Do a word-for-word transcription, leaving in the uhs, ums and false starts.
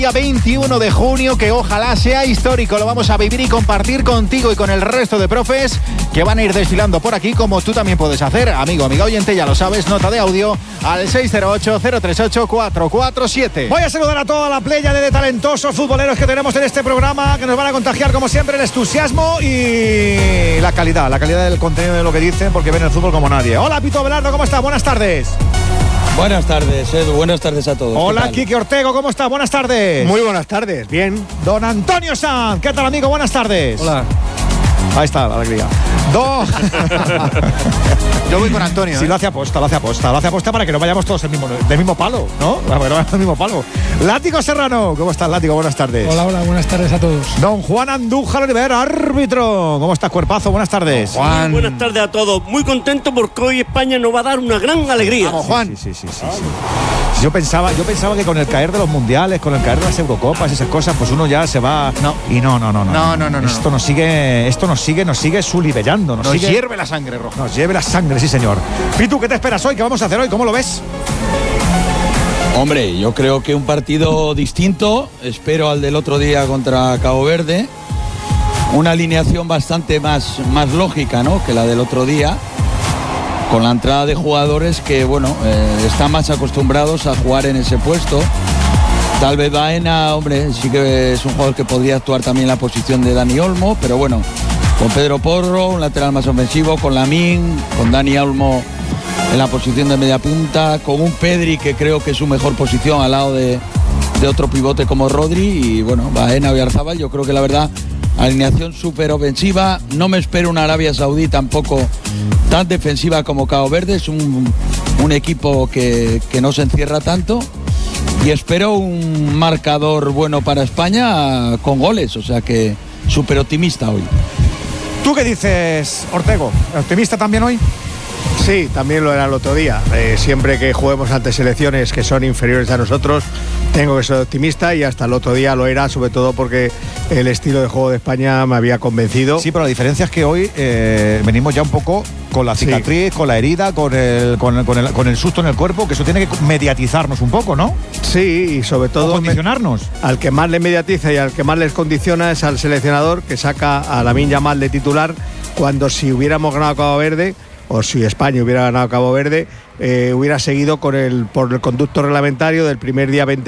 Día veintiuno de junio, que ojalá sea histórico. Lo vamos a vivir y compartir contigo y con el resto de profes que van a ir desfilando por aquí, como tú también puedes hacer. Amigo, amiga oyente, ya lo sabes, nota de audio al seis cero ocho, cero tres ocho, cuatro cuatro siete. Voy a saludar a toda la playa de talentosos futboleros que tenemos en este programa, que nos van a contagiar, como siempre, el entusiasmo y la calidad, la calidad del contenido de lo que dicen, porque ven el fútbol como nadie. Hola, Pito Abelardo, ¿cómo estás? Buenas tardes. Buenas tardes, Edu. Buenas tardes a todos. Hola, Quique Ortego, ¿cómo estás? Buenas tardes. Muy buenas tardes, bien. Don Antonio Sanz, ¿qué tal, amigo? Buenas tardes. Hola. Ahí está la alegría. Dos. Yo voy con Antonio. Sí, ¿eh? lo hace aposta, lo hace aposta, lo hace aposta para que no vayamos todos del mismo, del mismo palo, ¿no? Para que no vayamos del mismo palo. Látigo Serrano, ¿cómo estás, Látigo? Buenas tardes. Hola, hola, buenas tardes a todos. Don Juan Andújar Oliver, árbitro. ¿Cómo estás, cuerpazo? Buenas tardes. Juan. Buenas tardes a todos. Muy contento porque hoy España nos va a dar una gran alegría. Vamos, Juan. Sí, sí, sí, sí, sí, sí. Yo pensaba, yo pensaba que con el caer de los mundiales, con el caer de las Eurocopas, esas cosas, pues uno ya se va. No. Y no, no, no, no. No, no, no, no. Esto nos sigue, esto nos sigue, nos sigue sulibellando, nos, Nos sigue. hierve la sangre roja. Nos lleve la sangre, sí, señor. Pitu, ¿qué te esperas hoy? ¿Qué vamos a hacer hoy? ¿Cómo lo ves? Hombre, yo creo que un partido distinto. Espero al del otro día contra Cabo Verde. Una alineación bastante más, más lógica, ¿no?, que la del otro día. Con la entrada de jugadores que, bueno, eh, están más acostumbrados a jugar en ese puesto. Tal vez Baena, hombre, sí que es un jugador que podría actuar también en la posición de Dani Olmo, pero bueno, con Pedro Porro, un lateral más ofensivo, con Lamín, con Dani Olmo en la posición de media punta, con un Pedri que creo que es su mejor posición al lado de, de otro pivote como Rodri, y bueno, Baena, Oyarzabal. Yo creo que la verdad, alineación súper ofensiva. No me espero una Arabia Saudí tampoco tan defensiva como Cabo Verde. Es un, un equipo que, que no se encierra tanto, y espero un marcador bueno para España con goles, o sea que súper optimista hoy. ¿Tú qué dices, Ortego? ¿Optimista también hoy? Sí, también lo era el otro día. Eh, siempre que juguemos ante selecciones que son inferiores a nosotros, tengo que ser optimista, y hasta el otro día lo era, sobre todo porque el estilo de juego de España me había convencido. Sí, pero la diferencia es que hoy eh, venimos ya un poco con la cicatriz, sí, con la herida, con el, con, el, con, el, con el susto en el cuerpo, que eso tiene que mediatizarnos un poco, ¿no? Sí, y sobre todo... O condicionarnos. Me, al que más le mediatiza y al que más les condiciona es al seleccionador, que saca a Lamine Yamal de titular, cuando si hubiéramos ganado Cabo Verde, o si España hubiera ganado Cabo Verde, eh, hubiera seguido con el, por el conducto reglamentario del primer día veinte